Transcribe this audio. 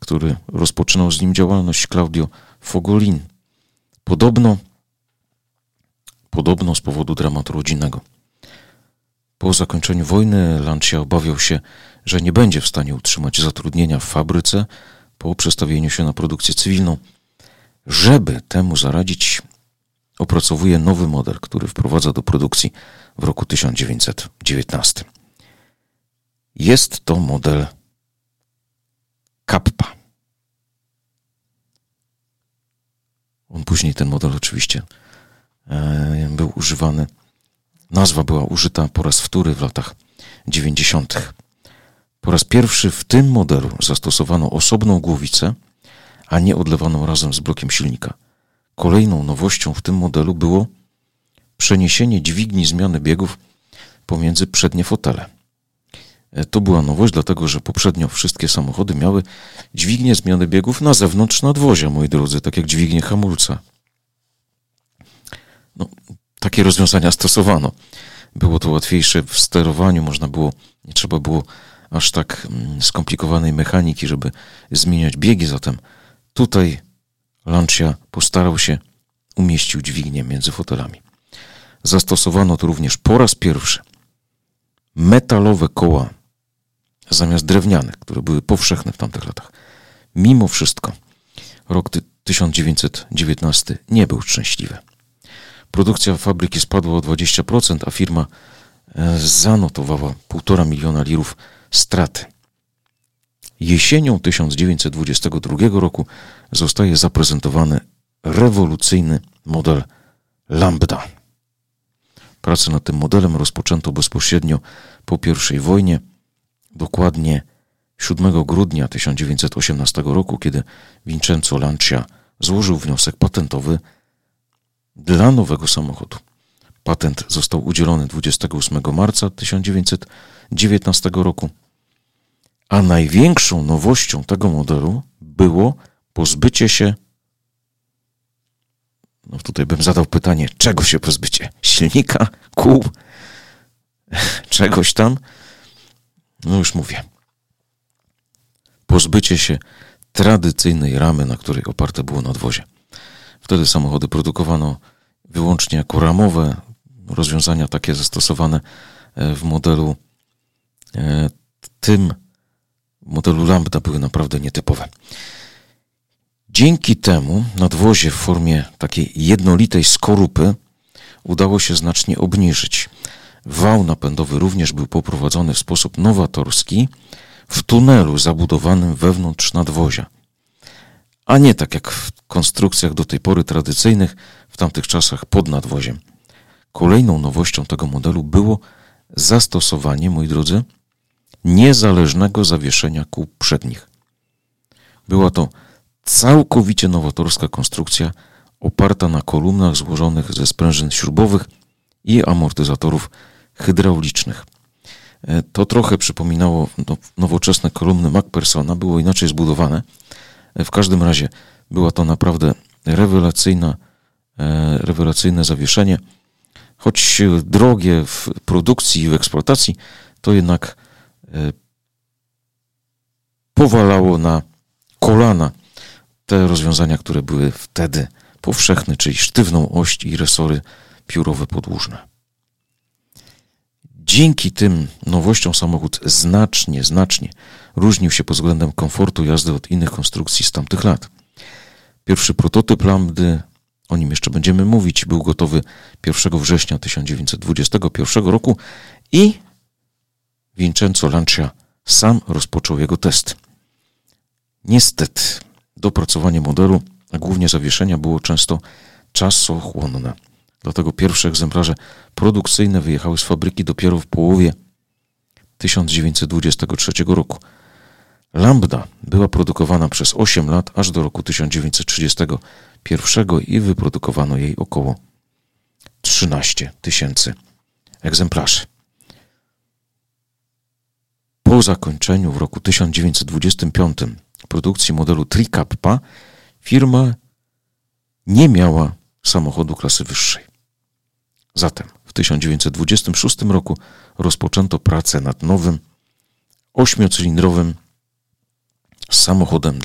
który rozpoczynał z nim działalność, Claudio Fogolin. Podobno z powodu dramatu rodzinnego. Po zakończeniu wojny Lancia obawiał się, że nie będzie w stanie utrzymać zatrudnienia w fabryce po przestawieniu się na produkcję cywilną. Żeby temu zaradzić, opracowuje nowy model, który wprowadza do produkcji w roku 1919. Jest to model Kappa. Później ten model oczywiście był używany. Nazwa była użyta po raz wtóry w latach 90. Po raz pierwszy w tym modelu zastosowano osobną głowicę, a nie odlewaną razem z blokiem silnika. Kolejną nowością w tym modelu było przeniesienie dźwigni zmiany biegów pomiędzy przednie fotele. To była nowość, dlatego że poprzednio wszystkie samochody miały dźwignię zmiany biegów na zewnątrz nadwozia, moi drodzy, tak jak dźwignię hamulca. Takie rozwiązania stosowano. Było to łatwiejsze w sterowaniu, nie trzeba było aż tak skomplikowanej mechaniki, żeby zmieniać biegi, zatem tutaj Lancia postarał się, umieścił dźwignię między fotelami. Zastosowano tu również po raz pierwszy metalowe koła zamiast drewnianych, które były powszechne w tamtych latach. Mimo wszystko rok 1919 nie był szczęśliwy. Produkcja fabryki spadła o 20%, a firma zanotowała 1,5 miliona lirów straty. Jesienią 1922 roku zostaje zaprezentowany rewolucyjny model Lambda. Pracę nad tym modelem rozpoczęto bezpośrednio po I wojnie, dokładnie 7 grudnia 1918 roku, kiedy Vincenzo Lancia złożył wniosek patentowy dla nowego samochodu. Patent został udzielony 28 marca 1919 roku, a największą nowością tego modelu było pozbycie się, tutaj bym zadał pytanie, czego się pozbycie? Silnika, kół, czegoś tam? Już mówię. Pozbycie się tradycyjnej ramy, na której oparte było nadwozie. Wtedy samochody produkowano wyłącznie jako ramowe. Rozwiązania takie zastosowane w modelu Lambda były naprawdę nietypowe. Dzięki temu nadwozie w formie takiej jednolitej skorupy udało się znacznie obniżyć. Wał napędowy również był poprowadzony w sposób nowatorski w tunelu zabudowanym wewnątrz nadwozia, a nie tak jak w konstrukcjach do tej pory tradycyjnych w tamtych czasach pod nadwoziem. Kolejną nowością tego modelu było zastosowanie, moi drodzy, niezależnego zawieszenia kół przednich. Była to całkowicie nowatorska konstrukcja oparta na kolumnach złożonych ze sprężyn śrubowych i amortyzatorów hydraulicznych. To trochę przypominało nowoczesne kolumny Macphersona, było inaczej zbudowane. W każdym razie była to naprawdę rewelacyjne zawieszenie. Choć drogie w produkcji i w eksploatacji, to jednak powalało na kolana te rozwiązania, które były wtedy powszechne, czyli sztywną oś i resory piórowe podłużne. Dzięki tym nowościom samochód znacznie różnił się pod względem komfortu jazdy od innych konstrukcji z tamtych lat. Pierwszy prototyp Lambdy, o nim jeszcze będziemy mówić, był gotowy 1 września 1921 roku i Vincenzo Lancia sam rozpoczął jego test. Niestety, dopracowanie modelu, a głównie zawieszenia, było często czasochłonne. Dlatego pierwsze egzemplarze produkcyjne wyjechały z fabryki dopiero w połowie 1923 roku. Lambda była produkowana przez 8 lat, aż do roku 1931 i wyprodukowano jej około 13 000 egzemplarzy. Po zakończeniu w roku 1925 produkcji modelu Trikappa firma nie miała samochodu klasy wyższej. Zatem w 1926 roku rozpoczęto pracę nad nowym 8-cylindrowym samochodem